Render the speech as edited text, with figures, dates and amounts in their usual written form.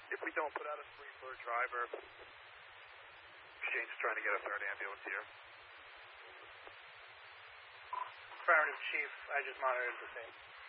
If we don't put out a screen for a driver, Exchange is trying to get a third ambulance here. Affirmative, Chief. I just monitored the same.